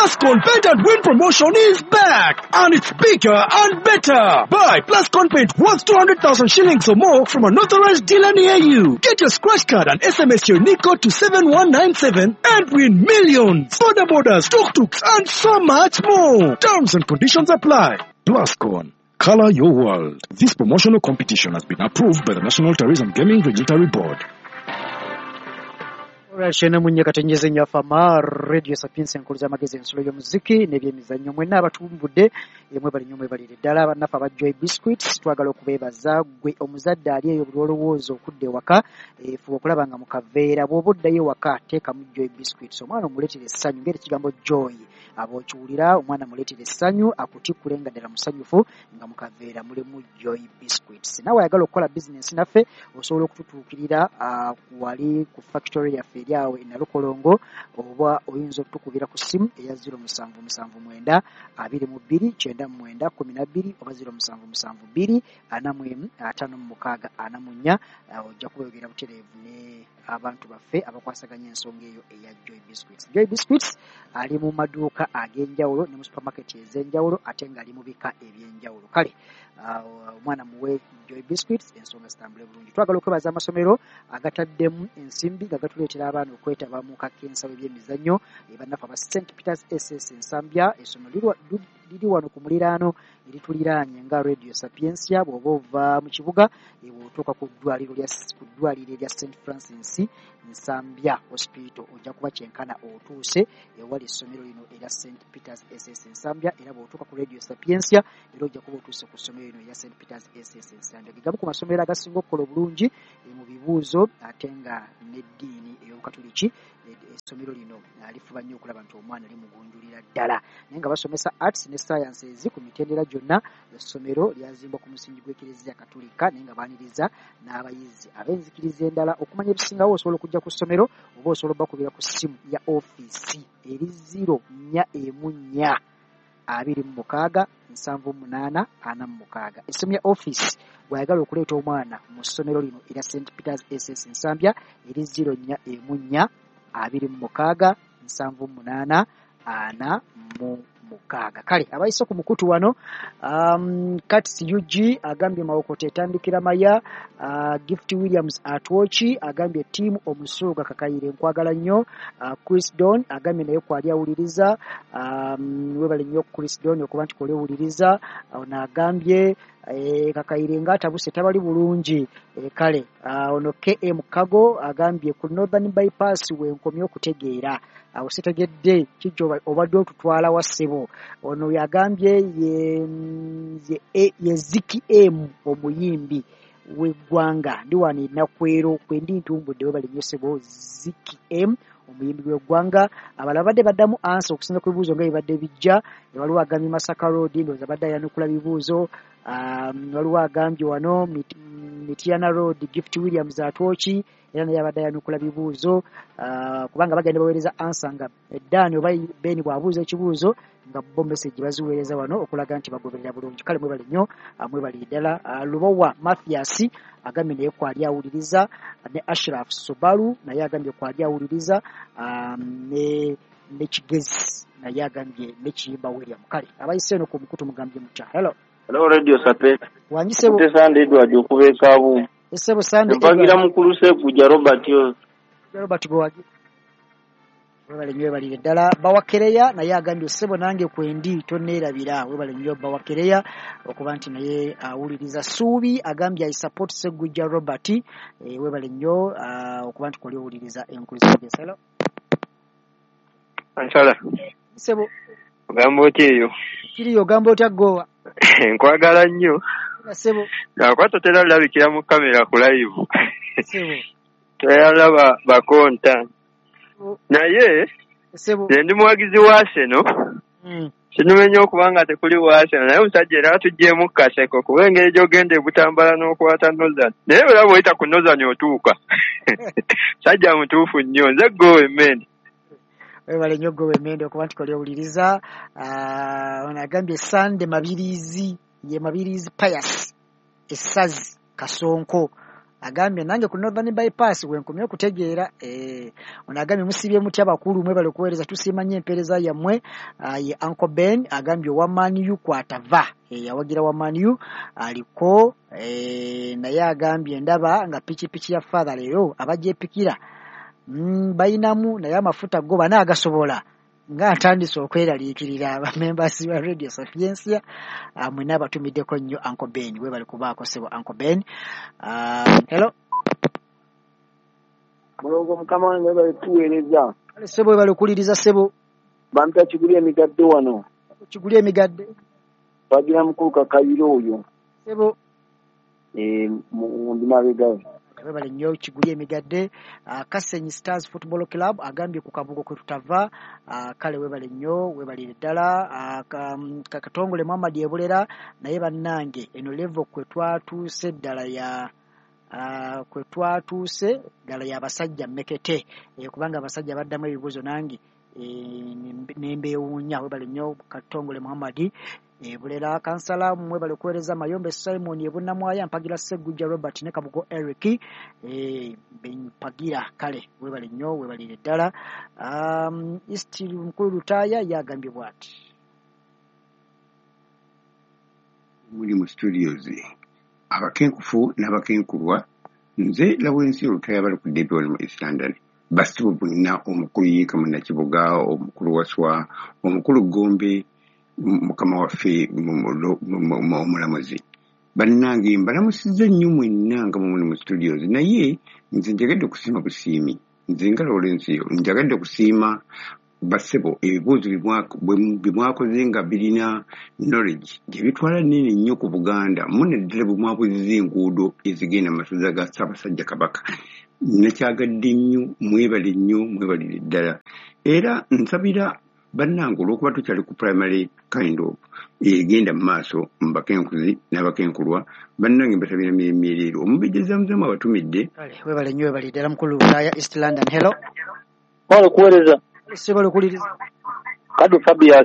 Plascon Paint and Win promotion is back, and it's bigger and better. Buy Plascon Paint worth 200,000 shillings or more from an authorized dealer near you. Get your scratch card and SMS your unique code to 7197 and win millions. Border borders, tuk-tuks, and so much more. Terms and conditions apply. Plascon. Color your world. This promotional competition has been approved by the National Tourism Gaming Regulatory Board. Shena munye katenyeze nyafama Radio Sapiens enkuluza magezi ensulo y'omuziki n'ebyemizannyo mwenna abatumbudde emwe bali nyumwe bali ddala bannafa ba Joy Biscuits twagala okubeebaza gwe omuzadde ali eyo buli olowooza okudde waka fuba okulaba nga mukaveera bw'oboddayo waka teeka mu Joy Biscuits omwana omuleetera essanyu ngeri kigambo Joy ab'okiwulira omwana muleetera essanyu akutikkule nga ddala musanyufu nga mukaveera mulimu Joy Biscuits nawe ayagala okukola bizinensi naffe osobola okututuukirira wali ku factory yaffe yawe inalukolongo oba oyinza okutukubira ku simu eya 0779 22 12 oba 0772 45 46 ojja kubeera butereevu ne abantu baffe abakwasaganya ensonga eyo eya Joy Biscuits. Joy Biscuits ali mu maduuka ag'enjawulo ne mu supermarket ez'enjawulo ate nga ali mu bika eby'enjawulo. Kale omwana muwe Joy Biscuits ensonga zitambule bulungi. Twagala okwebaza amasomero agataddemu ensimbi nga gatuleetera abaana okwetaba mu kakensa w'ebyemizannyo bannafa ba St. Peter's SS Nsambya essomero liri wano ku muliraano erituliraanye nga Radio Sapiensia bw'oba ova mu kibuga bw'otuuka ku ddwaliro erya St. Francis Nsambya Hospital ojja kuba kyenkana otuuse ewali essomero lino erya St. Peter's SS Nsambya era bw'otuuka ku Radio Sapiensia era ojja kuba otuuse ku ssomero lino erya St. Peter's SS Nsambya gamu ku masomero agasinga okukola obulungi mu bibuuzo ate nga n'eddiini ey'obukatoliki essomero lino lifuba nnyo okulaba nti omwana limugunjulira ddala naye nga basomesa arts ne sciences ku mitendera gyonna essomero lyazimbwa ku musingi gw'ekereziya katolika naye nga baaniriza n'abayizi ab'enzikiriza endala okumanya ebisingawo osobola okujja ku ssomero oba osobola bakubira ku ssimu ya ofiisi eri 0414 26 78 46 essimu ya ofiisi bw'ayagala okuleeta omwana mu ssomero lino erya St. Peter's SS Nsambya eri 0414 26 78 46. Kale abayise ku mukutu wano Katsi UG agambye Mawokota etandikira maya Gift Williams atwochi agambye tiimu omusuuga kakayire nkwagala nnyo Chris Don agambye naye kwali awuliriza webale nnyo Chris Don okuba nti kwali awuliriza ono agambye kakayire ngatabuse tabali bulungi kale ono KM Kago agambye ku Northern Bypass wenkomye okutegeera awositegedde kijjo obadde otutwala wasebo ono yagambye ye Ziki M omuyimbi w'eggwanga ndi wano nakwero kwendi ntumbudde we bali nyosebo Ziki M omuyimbi w'eggwanga abalabadde baddamu ansa okusinga ku bibuuzo nga bibadde bijja waliwo agambye Masaka Road ndowooza badde ayanukula bibuuzo waliwo agambye wano Mitiana Road Gift Williams atwochi era naye abadde ayanukula bibuuzo kubanga bagenda baweereza ansa nga eddaani oba beni bw'abuuza ekibuuzo nga bo message baziweereza wano okulaga nti bagoberera bulungi kale mwebali nnyo mwebali ddala Lubowa Mathias agambye naye kwali awuliriza ne Ashraf Subaru naye agambye kwali awuliriza ne Kigezi naye agambye ne Kiyimba William kale abayise eno ku mukutu mugambye mutya hello Radio Sape wanyisebo Sande edwadi okubeeka abu esebo Sande mpagira mukulu Sekujja Robert Gowagi webale nnyo bali ddala bawakereya naye agambye sebo nange kwendi toneerabira webale nnyo bawakereya okuba nti naye awuliriza Suubi agambye I support Sekujja Robert webale nnyo okuba nti kwali owuliriza enkuliza gesalo Ansala sebo ogambo kyeyo kiriyo gambo otya gowa nkwagala nnyo sebo nakwata tera labikira mu kamera ku live sebo teyalaba bakonta naye sebo ndi muwagizi wa Arsenal sinumenya okubanga tekuli wa Arsenal naye omusajja era atuggyemu kaseko kuba engeri gy'ogenda ebutambala n'okwata Nozan naye bwe oyita ku Nozan otuuka sajja mutuufu nnyo nze gowe mende webale nnyo gowe mende okuba nti koli owuliriza onagambye Sande Mabirizi ye Mabirizi Pius Essazi Kasonko agambye nange ku Northern Bypass wenkomye okutegeera ono agambye musibye mutya bakulu mwe bali kuweereza tusimanye empereza yammwe ye Uncle Ben agambye wa Man U kwatava yawagira wa Man U aliko naye agambye ndaba nga piki ya father leero abajepikira bayinamu naye amafuta go bana agasobola nga atandise okweraliikirira abamembers ba Radio Sapiensia mwe n'abatumiddeko nnyo Uncle Ben we bali kubaako sebo Uncle Ben. Hello mulongo mukama wange bali tuweereza sebo we bali kuliriza sebo bampa kigulia emigadde wano kigulia emigadde bagira mukulu kakayiro oyo sebo ndi mabega bali nnyo kigulia emigadde Kasenyi Stars Football Club agambye ku kabugo kwe tutava kale we bali nnyo we bali ddala Katongole Muhammad Ebulera naye bannange eno level kwe twatuuse ddala ya ddala y'abasajja mmekete kubanga abasajja baddamu ebibuzo nange nembeewuunya we bali nnyo Katongole Muhammad Ebulera kansala mwe bali kuweereza Mayombe Simon Ebunamwaya Mpagira Segujja Robert ne Kabugo Eric Mpagira kale we bali nnyo we bali ddala East Mukulu Lutaya yagambye bwati muli mu studios abakenkufu n'abakenkulwa nze Lawrence Lutaya bali ku debyo mu East London basibu bonna omukulu Yinka Munnakibuga omukulu Waswa omukulu Gombe mukama waffe omulamuzi bannange mbalamusizza nnyo mwenna nga muli mu studios naye nze njagadde kusiima busiimi nze nga Lawrence njagadde kusiima basebo ebibuuzo bimwakoze nga birina knowledge gyebitwala nene nnyo ku Buganda muneddala bwe mwabuziza enguudo ezigenda mu masaza ga Ssaabasajja Kabaka nakyagadde nnyo mwebale ddala era nsabira bannange olw'okuba tukyali ku primary kind of egenda mu maaso mu bakenkuzi n'abakenkulwa bannange mbasabira myereero omubejjeza muzamu abatumidde we bali nnyo we bali ddala Mukulu Lutaya East London. Hello bali kuweereza sebo lukuliriza Kadu Fabius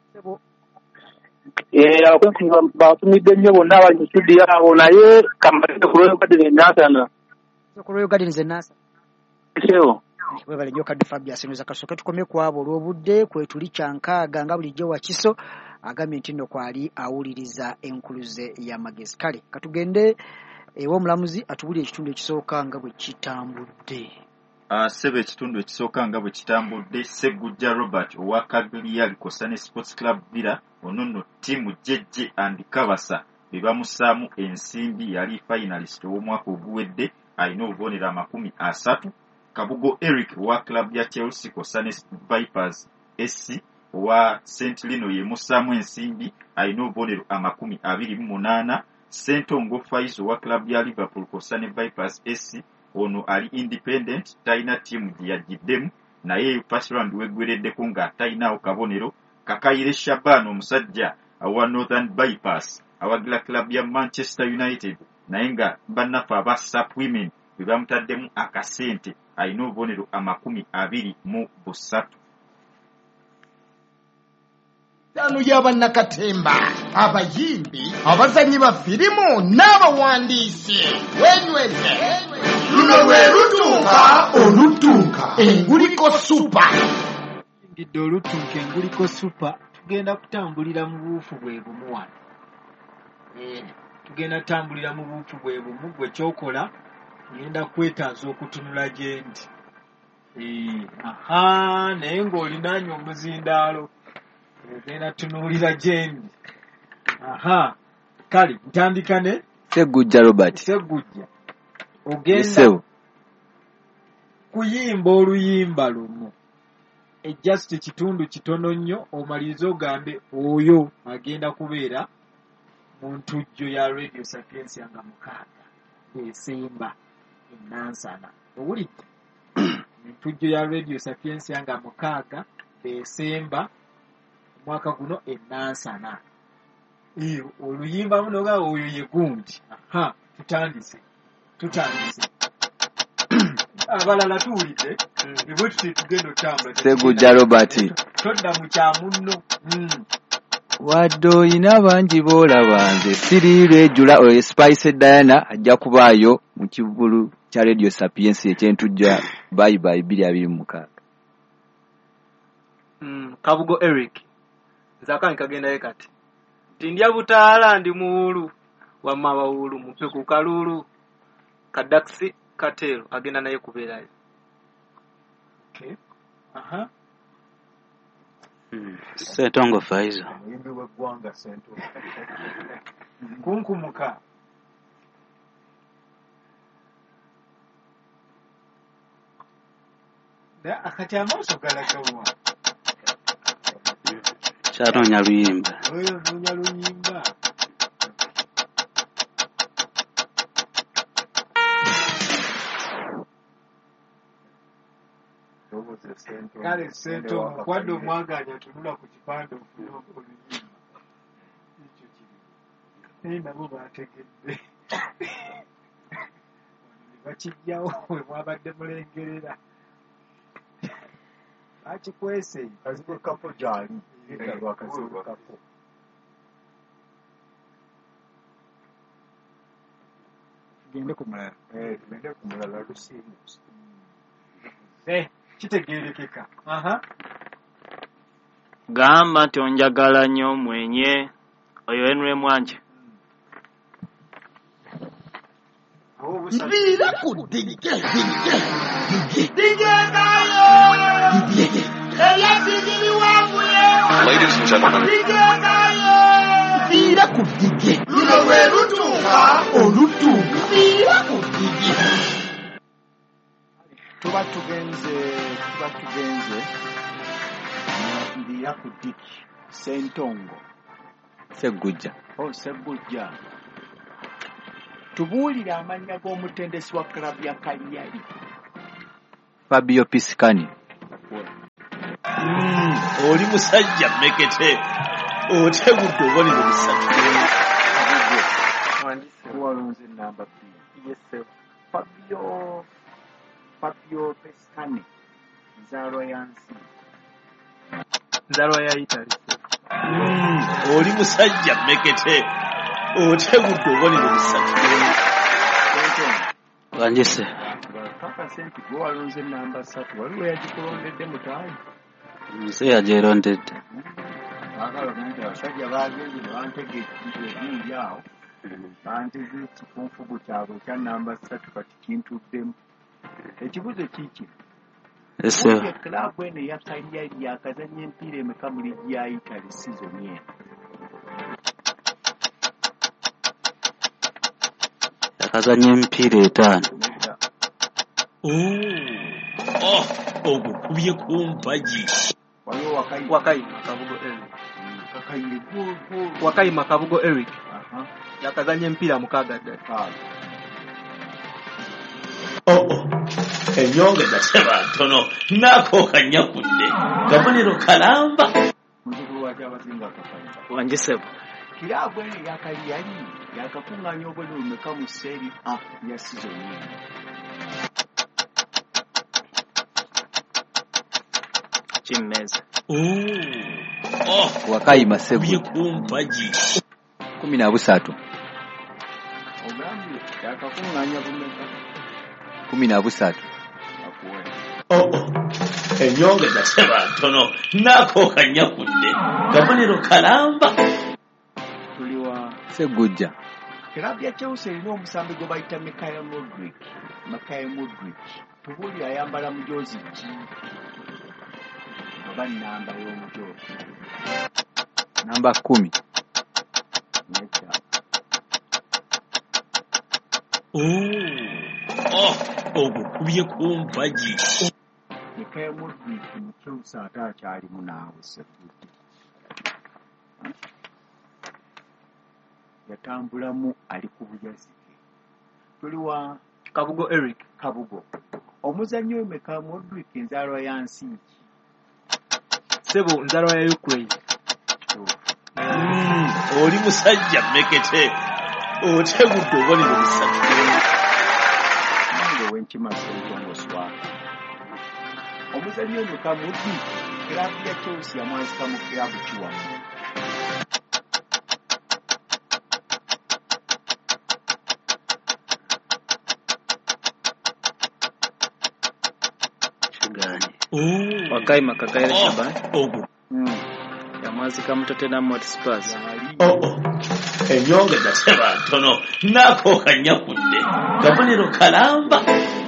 abakenkuzi batumidde nnyo bonna abali mu studio awo naye kamalidde ku Royal Gardens Nansana ku Royal Gardens Nansana sebo we bali nnyo Kadu Fabius nza kasooke tukomye kwabo olw'obudde kwe tuli kyankaaga nga bulijjo Wakiso agambye nti nno kwali awuliriza enkuluze y'amagezi kale katugende ewa omulamuzi atubulire ekitundu ekisooka nga bwe kitambudde. Sebe ekitundu ekisooka nga bwe kitambudde Segujja Robert owa Kagiriya Kosane Sports Club Villa ono nno ttiimu Jejje and Kabasa be bamusaamu ensimbi yali finalist ow'omwaka oguwedde alina obubonero 30. Kabugo Eric wa club ya Chelsea Kosane Vipers SC owa St Lino ye musaamu ensimbi alina obubonero 28. Sentongo Faizo wa club ya Liverpool Kosane Vipers SC ono ali independent taina timu yajiddemu naye Pasland weggwereddeko nga tainawo kabonero. Kakayire Shaban omusajja awa Northern Bypass awagira club ya Manchester United naye nga bannafa aba Sap Women bwe bamutaddemu akasente alina obubonero 23. Tano y'abannakatemba abayimbi abazanyi ba firimu n'abawandiisi wenyweze luno lwe lutuuka enguliko supa ngidde olutuuka enguliko supa tugenda kutambulira mu buufu bwe bumu wano tugenda kutambulira mu buufu bwe bumu gwe kyokola ngenda kwetaaza okutunula gyendi naye ng'olinaanye omuzindaalo ogenda tunuulira gyendi kale ntandika ne Segujja Robert Segujja ogenda kuyimba oluyimba lumu just kitundu kitono nnyo omalirize ogambe oyo agenda kubeera mu ntujjo ya Radio Sapiensia nga 6 esemba enansana owulidde ntujjo ya Radio Sapiensia nga 6 esemba mwaka guno enansana oluyimba munoga oyo ye gundi tutandise abalala tuwulidde ebwe tuti tugenda otambula Segujja Robert todda mu kyamunno wadde oyina bangi boolaba nze siriirwe ejjula oyo Spice Diana ajja kubaayo mu kivulu kya Radio Sapiensi ekyentujja bye 2026. Kabugo Eric nzaka nkagendayo kati tindya butaala ndi muwulu wamma bawulu mupe ku kalulu kadaksi katero agenda naye kubeerayo. Okay. Aha. Sentongo Faizo. Muyimbi w'eggwanga Sentongo. Kunkumuka. Da akati amaaso galagawa. Kyanonya luyimba. Oyo noonya luyimba. Kale Sentongo kwadde omwaganya tunula ku kipande ofuna oluyimba. Ekyo kiri. Naye nabo baategedde. Bakijjawo we mwabadde mulengerera. Akikwese kazibu kapo gyali yeetalwa kazibu kapo. Tugende ku mulala. Tugende ku mulala lusiimu. Kitegeerekeka. Aha. Gamba nti onjagala nnyo mwenye oyo Henry Mwanje. Vira ku DJ Ladies and gentlemen. Vira ku DJ. Luno lwe lutuuka olutuuka. Vira ku DJ. Tuba tugenze ndira ku Diki Sentongo Segujja. Segujja. Tubuulire amannya g'omutendesi wa klabu ya Kalyali. Fabio Piscani. Oli musajja mekete otegudde obonero bisatu. Walonze namba 2. Yes, Fabio Pescani. Nzaalwa ya nsi. Nzaalwa ya Italy. Oli musajja mekete otegudde obonero bisatu. Wanjise. Kaka senti gwe walonze namba 3. Waliwo yagikulondedde mutaani. Nze yagyerondedde. Baagala nti abasajja baagenze ne bantegeekiriza ebingi awo. Banteze ekifunfugu kyabwe ekya namba 3 kati kintuddemu. Ekibuzo kiiki. Ese klabu eno ya Kalyali yakazanya empiira emeka mu ligi ya Italy sizoni eno. Yakazanya empiira 5. Ogukubye ku mpagi. Waliwo Wakayima Kabugo Eric. Yakazanya empiira 6 ddala. Enyonga gateba ntono nako kanyakudde gabonero kalamba. Muzukulu wa Kyabasinga akafanya. Wanjisebo. Kilabu eno ya Kalyali yakakungaanya obululu meka mu Serie A ya sizoni eno. Chimmeza. Wakayima Segujja. Kumpagi. 13. Ogambi yakakungaanya bumeka. 13. Enyonga gateba ntono nako kanyakudde gabonero kalamba. Tuliwa Segujja. Kilabu ya Chelsea erina omusambi gwe bayita Mikael Mudrik. Tubuulire ayambala mujoozi ki? Oba nnamba y'omujoozi. Namba 10. Ogukubye ku mpagi. Mikael Mudrik mu Chelsea ate akyalimu naawe Segujja. Yatambulamu ali ku bujazike. Tuliwa Kabugo Eric. Omuzannyi we Mikael Mudrik nzaalwa ya nsi ki? Sebo nzaalwa ya Ukraine. Oli musajja mekete otegudde obonero bisatu. Nange wenkima Sentongo Swaka. Omuzannyi we Mikael Mudrik kilabu ya Chelsea yamwazika mu kilabu kiwamu. Wakaima Kakaire Shaban. Yamwazika mu Tottenham Hotspur. Enyonge daseba ntono nako kanyakudde kabonero kalamba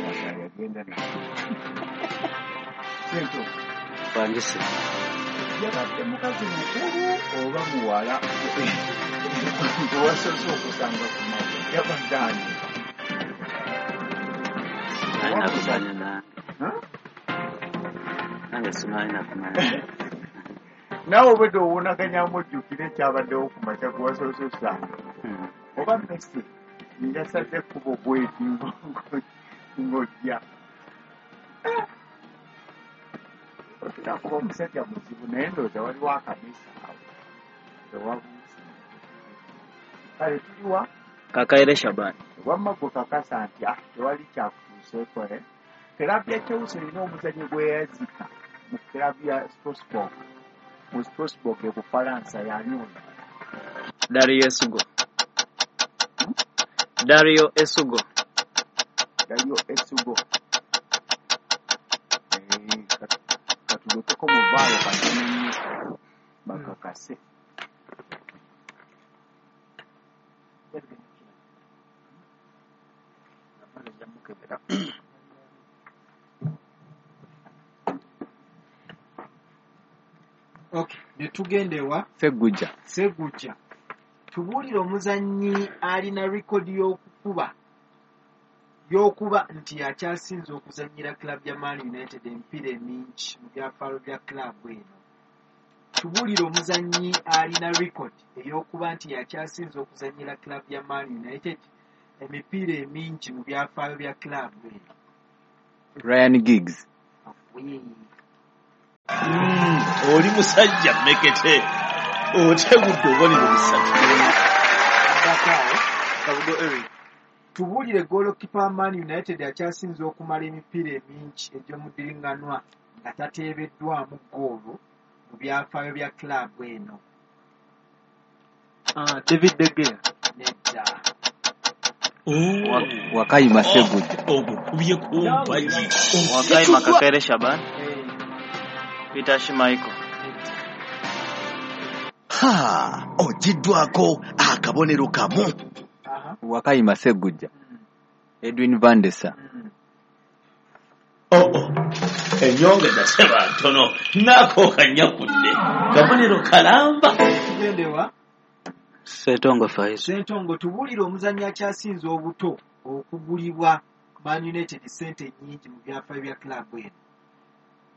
Pangise yabadde mukazi mukulu oba muwala owasoose okusanga ku mawe yabaddaani alina kuzanya nange simalina kumanya naawe obwedde owunaganyamu ojjukire ekyabaddewo ku makya gwe wasoose osanga oba Messi yasadde ekkubo bweti ng'ojja otinakuba omusajja muzibu naye ndowooza waliwo akamisa awo tewabuusi kale tuliwa Kakaire Shaban. wamma gwe kakasa nti tewali kyakutuuseeko kirabu ya Chelsea erina omuzannyi gweyazika mu kirabu ya Strasbourg mu Strasbourg e Bufalansa yanyonya Dario Esugo. Dario Esugo. katulekeko mu vaayo katono nnyo bakakase Okay, netugendewa Segujja. Tubuulire omuzannyi alina likodi y'okuba nti akyasinze okuzannyira club ya Man United emipiira emingi mu byafaayo bya club eno. Tubuulire omuzannyi alina likodi ey'okuba nti akyasinze okuzannyira club ya Man United emipiira emingi mu byafaayo bya club eno. Ryan Giggs. oli musajja mmekete otegudde obonero bisatu Kabudo Eric. Tubuulire goalkeeper Man United akyasinze okumala emipiira emingi egy'omuddiringanwa nga tateebeddwamu goolo mu byafaayo bya club eno. David De Gea. Nedda. Wakaima Segujja. Ogukubye kumpaji. Wakaima Kakaire Shaban. Peter Schmeichel. Ojiddwako akabonero kamu. Wakaima Segujja. Edwin van der Sar. Enyonge daseba ntono nako kanyakudde kabonero kalamba Tugendewa Sentongo Faizo. Sentongo, tubuulire omuzannyi akyasinze obuto okugulibwa Man United ssente nnyingi mu byafaayo bya club eno.